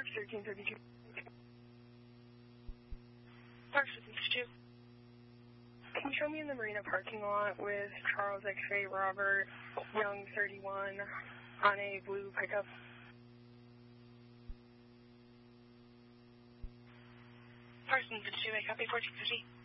Parks 1332. Parks 1332. Can you show me in the marina parking lot with Charles X-Ray Robert Young 31 on a blue pickup? Parks 1332, I copy 1450.